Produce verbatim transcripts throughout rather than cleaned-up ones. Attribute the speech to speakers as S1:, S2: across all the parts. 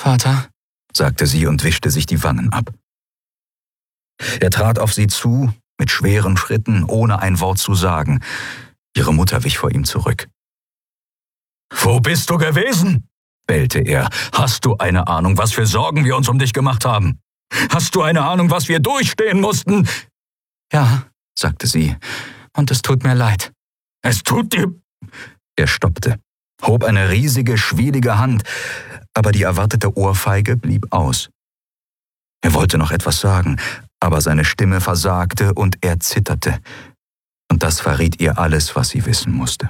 S1: »Vater«, sagte sie und wischte sich die Wangen ab. Er trat auf sie zu, mit schweren Schritten, ohne ein Wort zu sagen. Ihre Mutter wich vor ihm zurück. »Wo bist du gewesen?« bellte er. »Hast du eine Ahnung, was für Sorgen wir uns um dich gemacht haben? Hast du eine Ahnung, was wir durchstehen mussten?«
S2: »Ja«, sagte sie, »und es tut mir leid.«
S1: »Es tut dir...« Er stoppte, hob eine riesige, schwielige Hand, aber die erwartete Ohrfeige blieb aus. Er wollte noch etwas sagen, aber seine Stimme versagte und er zitterte. Und das verriet ihr alles, was sie wissen musste.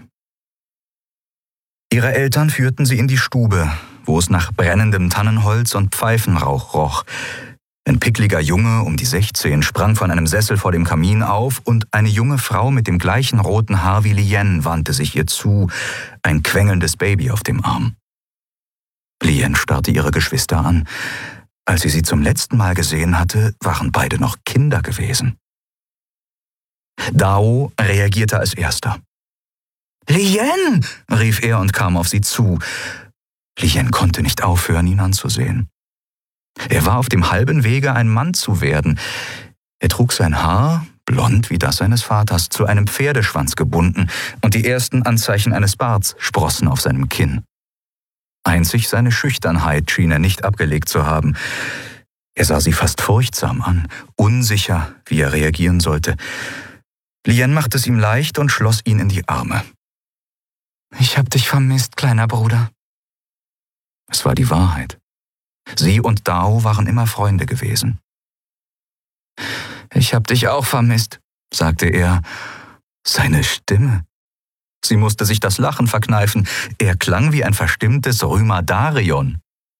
S1: Ihre Eltern führten sie in die Stube, wo es nach brennendem Tannenholz und Pfeifenrauch roch. Ein pickliger Junge um die sechzehn sprang von einem Sessel vor dem Kamin auf und eine junge Frau mit dem gleichen roten Haar wie Lien wandte sich ihr zu, ein quengelndes Baby auf dem Arm. Lien starrte ihre Geschwister an. Als sie sie zum letzten Mal gesehen hatte, waren beide noch Kinder gewesen. Dao reagierte als erster. »Lien!« rief er und kam auf sie zu. Lien konnte nicht aufhören, ihn anzusehen. Er war auf dem halben Wege, ein Mann zu werden. Er trug sein Haar, blond wie das seines Vaters, zu einem Pferdeschwanz gebunden, und die ersten Anzeichen eines Barts sprossen auf seinem Kinn. Einzig seine Schüchternheit schien er nicht abgelegt zu haben. Er sah sie fast furchtsam an, unsicher, wie er reagieren sollte. Lien machte es ihm leicht und schloss ihn in die Arme.
S2: »Ich hab dich vermisst, kleiner Bruder.«
S1: Es war die Wahrheit. Sie und Dao waren immer Freunde gewesen.
S2: »Ich hab dich auch vermisst«, sagte er.
S1: Seine Stimme. Sie musste sich das Lachen verkneifen. Er klang wie ein verstimmtes Römerdarion.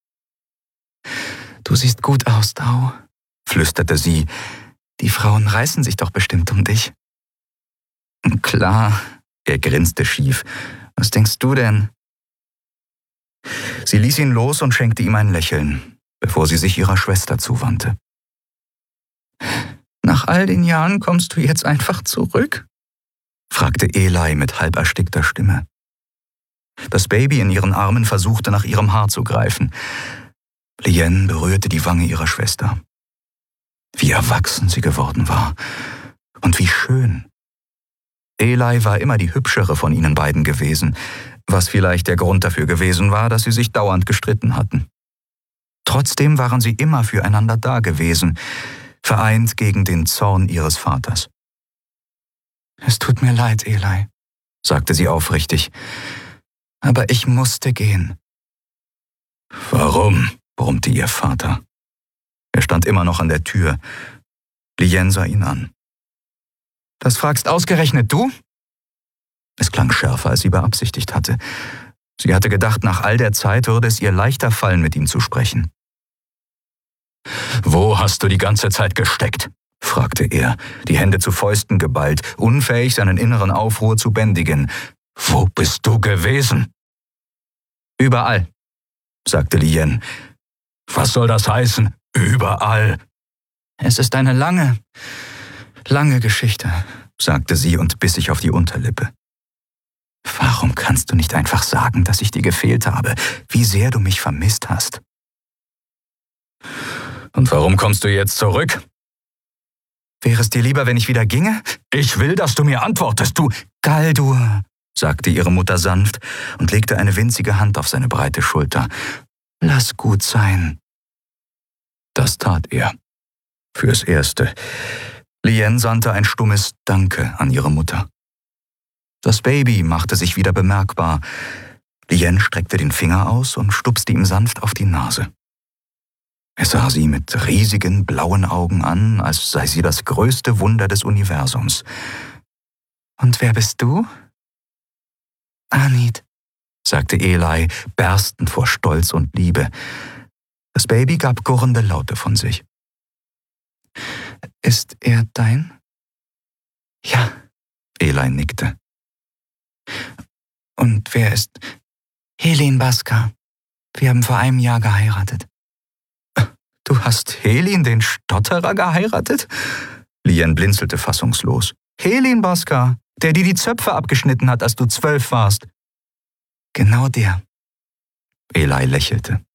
S2: »Du siehst gut aus, Dao«, flüsterte sie. »Die Frauen reißen sich doch bestimmt um dich.«
S1: »Klar«, er grinste schief. »Was denkst du denn?« Sie ließ ihn los und schenkte ihm ein Lächeln, bevor sie sich ihrer Schwester zuwandte.
S2: »Nach all den Jahren kommst du jetzt einfach zurück?«
S1: fragte Eli mit halb erstickter Stimme. Das Baby in ihren Armen versuchte, nach ihrem Haar zu greifen. Lien berührte die Wange ihrer Schwester. Wie erwachsen sie geworden war und wie schön. Eli war immer die hübschere von ihnen beiden gewesen, was vielleicht der Grund dafür gewesen war, dass sie sich dauernd gestritten hatten. Trotzdem waren sie immer füreinander da gewesen, vereint gegen den Zorn ihres Vaters.
S2: »Es tut mir leid, Eli«, sagte sie aufrichtig, »aber ich musste gehen.«
S1: »Warum?«, brummte ihr Vater. Er stand immer noch an der Tür. Lien sah ihn an.
S2: »Das fragst ausgerechnet du?«
S1: Es klang schärfer, als sie beabsichtigt hatte. Sie hatte gedacht, nach all der Zeit würde es ihr leichter fallen, mit ihm zu sprechen. »Wo hast du die ganze Zeit gesteckt?« fragte er, die Hände zu Fäusten geballt, unfähig, seinen inneren Aufruhr zu bändigen. »Wo bist du gewesen?«
S2: »Überall«, sagte Lien.
S1: »Was soll das heißen, überall?«
S2: »Es ist eine lange, lange Geschichte«,
S1: sagte sie und biss sich auf die Unterlippe. »Warum kannst du nicht einfach sagen, dass ich dir gefehlt habe, wie sehr du mich vermisst hast?« »Und warum kommst du jetzt zurück?«
S2: »Wäre es dir lieber, wenn ich wieder ginge?«
S1: »Ich will, dass du mir antwortest, du...«
S2: »Galdur«,
S1: sagte ihre Mutter sanft und legte eine winzige Hand auf seine breite Schulter.
S2: »Lass gut sein.«
S1: Das tat er. Fürs Erste. Lien sandte ein stummes Danke an ihre Mutter. Das Baby machte sich wieder bemerkbar. Lien streckte den Finger aus und stupste ihm sanft auf die Nase. Er sah sie mit riesigen blauen Augen an, als sei sie das größte Wunder des Universums.
S2: »Und wer bist du?«
S1: »Anit«, sagte Eli, berstend vor Stolz und Liebe. Das Baby gab gurrende Laute von sich.
S2: »Ist er dein?«
S1: »Ja«, Eli nickte.
S2: »Und wer ist...« »Helin Baska. Wir haben vor einem Jahr geheiratet.«
S1: »Du hast Helin, den Stotterer, geheiratet?« Lien blinzelte fassungslos. »Helin Baska, der dir die Zöpfe abgeschnitten hat, als du zwölf warst.«
S2: »Genau der.«
S1: Eli lächelte.